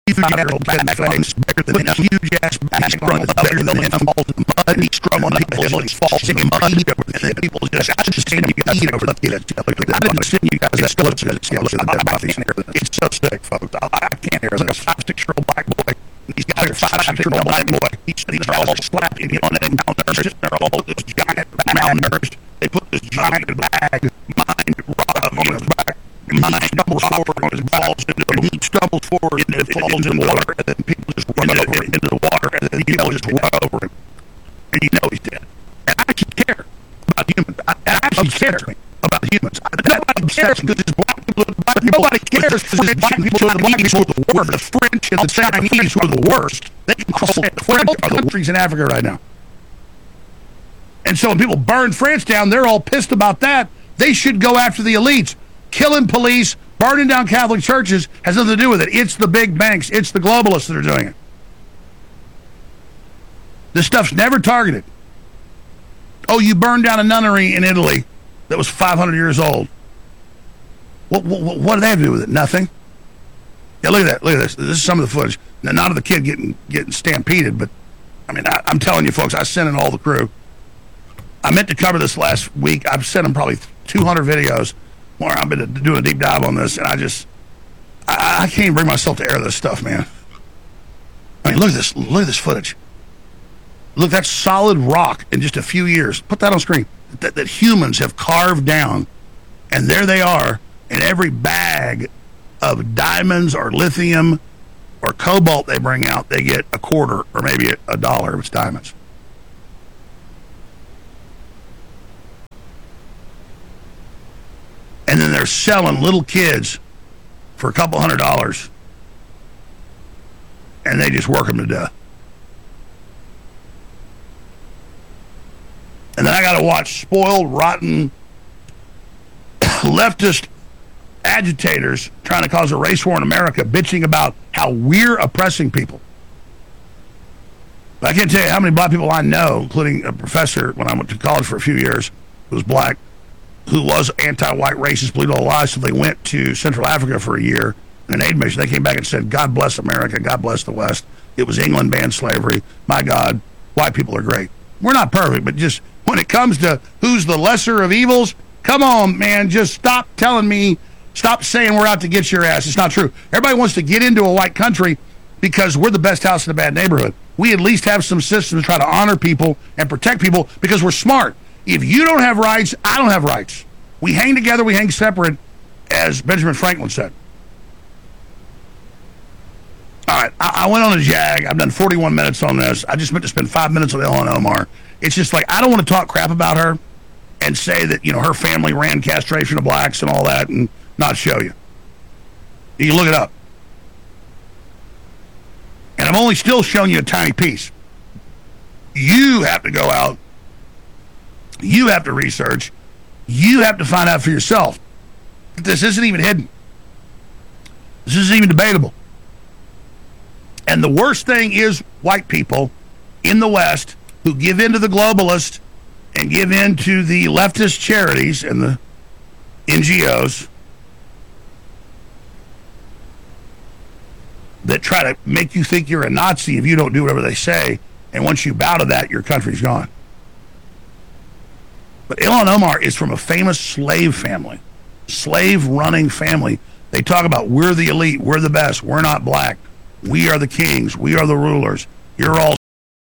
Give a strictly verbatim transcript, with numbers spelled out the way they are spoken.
thirty-five-year-old back flames bigger than a huge-ass bag run is bigger than him. Mud, he's struggling on people until he falls in mud, and then people just, I just send you guys over the kids. I didn't send you guys that clips of it. It's so sick, folks. I, I can't hear it. There's a five, six-year-old black boy. These guys are five, six-year-old black boy. He's, he's all slapping him on it and malnourished. They're all this giant malnourished. They put this giant bag, mind rock on his back. Mine stumbles forward on his balls into the he stumbles forward and it falls in the water, and then people just run over him into the water, and then you know just run over him, and you know he's dead. And I actually care about humans. I, I actually care about humans. I, nobody cares because it's black people. Black people. Nobody cares because it's black people and the black people are the worst. The French and the Chinese who are the worst. They control twelve countries in Africa right now. And so when people burn France down, they're all pissed about that. They should go after the elites. Killing police, burning down Catholic churches has nothing to do with it. It's the big banks. It's the globalists that are doing it. This stuff's never targeted. Oh, you burned down a nunnery in Italy that was five hundred years old. What, what, what do they have to do with it? Nothing. Yeah, look at that. Look at this. This is some of the footage. Now, not of the kid getting getting stampeded, but, I mean, I, I'm telling you, folks, I sent in all the crew. I meant to cover this last week. I've sent them probably two hundred videos. More, I've been doing a deep dive on this, and I just, I, I can't even bring myself to air this stuff, man. I mean, look at this, look at this footage. Look, that's solid rock in just a few years. Put that on screen. That, that humans have carved down, and there they are, in every bag of diamonds or lithium or cobalt they bring out, they get a quarter or maybe a, a dollar if it's diamonds. And then they're selling little kids for a couple hundred dollars. And they just work them to death. And then I got to watch spoiled, rotten, leftist agitators trying to cause a race war in America bitching about how we're oppressing people. But I can't tell you how many black people I know, including a professor when I went to college for a few years who was black, who was anti-white racist, believed all lies, so they went to Central Africa for a year in an aid mission. They came back and said, God bless America, God bless the West. It was England banned slavery. My God, white people are great. We're not perfect, but just when it comes to who's the lesser of evils, come on, man, just stop telling me, stop saying we're out to get your ass. It's not true. Everybody wants to get into a white country because we're the best house in a bad neighborhood. We at least have some systems to try to honor people and protect people because we're smart. If you don't have rights, I don't have rights. We hang together, we hang separate, as Benjamin Franklin said. All right, I, I went on a jag. I've done forty-one minutes on this. I just meant to spend five minutes on Ilhan Omar. It's just like, I don't want to talk crap about her and say that, you know, her family ran castration of blacks and all that and not show you. You can look it up. And I'm only still showing you a tiny piece. You have to go out. You have to research. You have to find out for yourself. This isn't even hidden. This isn't even debatable. And the worst thing is white people in the West who give in to the globalists and give in to the leftist charities and the N G Os that try to make you think you're a Nazi if you don't do whatever they say. And once you bow to that, your country's gone. But Ilhan Omar is from a famous slave family, slave-running family. They talk about, we're the elite, we're the best, we're not black, we are the kings, we are the rulers, you're all